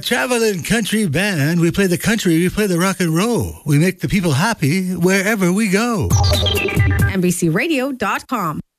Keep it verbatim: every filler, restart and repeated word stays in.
traveling country band. We play the country, we play the rock and roll. We make the people happy wherever we go. N B C radio dot com